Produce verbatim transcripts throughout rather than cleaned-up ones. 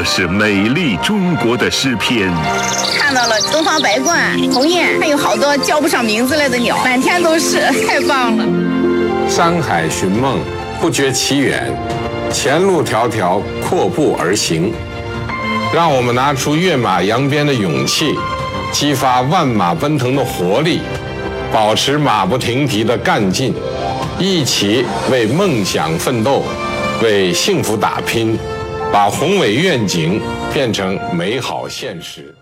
是美丽中国的诗篇。 看到了东方白鹳、鸿雁，还有好多叫不上名字来的鸟，满天都是，太棒了。 山海寻梦，不觉其远，前路迢迢，阔步而行。让我们拿出跃马扬鞭的勇气，激发万马奔腾的活力，保持马不停蹄的干劲，一起为梦想奋斗，为幸福打拼，把宏伟愿景变成美好现实。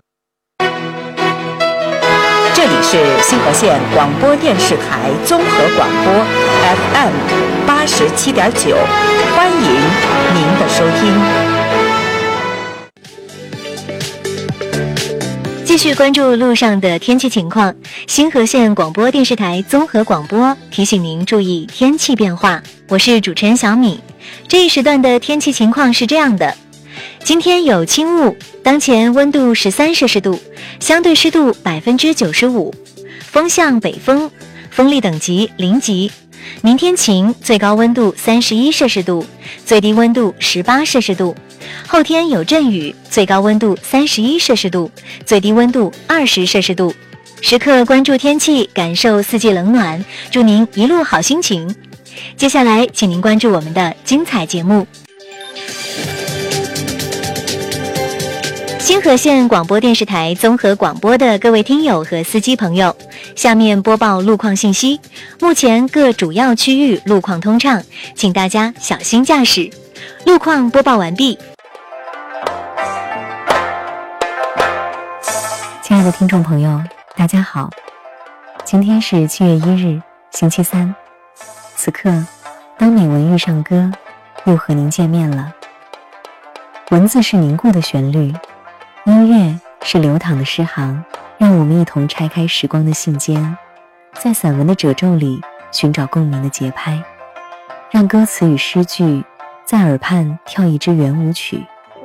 这里是新河县广播电视台综合广播 F M 八十七点九，欢迎您的收听。 继续关注路上的天气情况，新河县广播电视台综合广播提醒您注意天气变化。我是主持人小米。这一时段的天气情况是这样的：今天有轻雾，当前温度十三摄氏度，相对湿度百分之九十五，风向北风，风力等级零级。明天晴，最高温度三十一摄氏度，最低温度十八摄氏度。后天有阵雨，最高温度三十一摄氏度，最低温度二十摄氏度。时刻关注天气，感受四季冷暖，祝您一路好心情。接下来，请您关注我们的精彩节目。新河县广播电视台综合广播的各位听友和司机朋友，下面播报路况信息。目前各主要区域路况通畅，请大家小心驾驶。路况播报完毕。 亲爱的听众朋友，大家好，今天是七月一日，星期三。此刻，当美文遇上歌，又和您见面了。文字是凝固的旋律，音乐是流淌的诗行，让我们一同拆开时光的信笺，在散文的褶皱里寻找共鸣的节拍，让歌词与诗句在耳畔跳一支圆舞曲。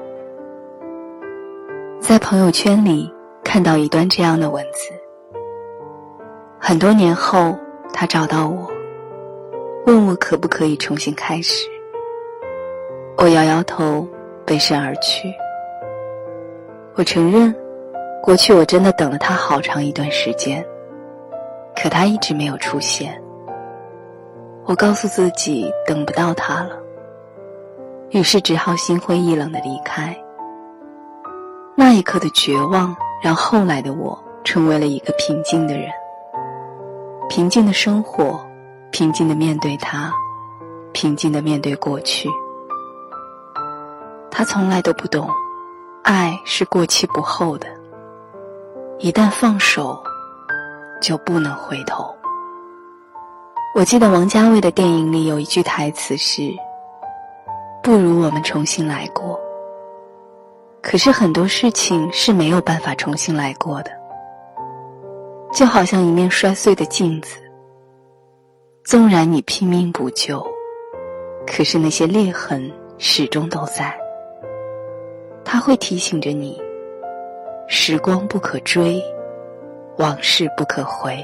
在朋友圈里看到一段这样的文字：很多年后，他找到我，问我可不可以重新开始。我摇摇头，背身而去。我承认，过去我真的等了他好长一段时间，可他一直没有出现。我告诉自己等不到他了，于是只好心灰意冷地离开。那一刻的绝望让后来的我成为了一个平静的人，平静的生活，平静地面对他，平静地面对过去。他从来都不懂，爱是过期不候的，一旦放手就不能回头。我记得王家卫的电影里有一句台词是：不如我们重新来过。可是很多事情是没有办法重新来过的，就好像一面摔碎的镜子，纵然你拼命补救，可是那些裂痕始终都在。它会提醒着你，时光不可追，往事不可回。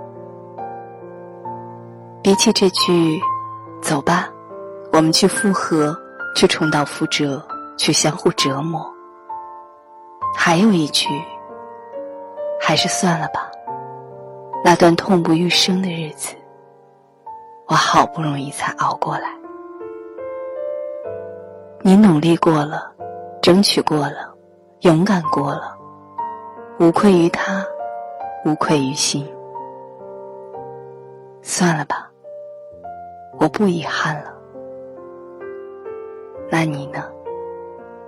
比起这句走吧，我们去复合，去重蹈覆辙，去相互折磨，还有一句，还是算了吧。那段痛不欲生的日子，我好不容易才熬过来。你努力过了，争取过了，勇敢过了，无愧于他，无愧于心。算了吧，我不遗憾了。那你呢？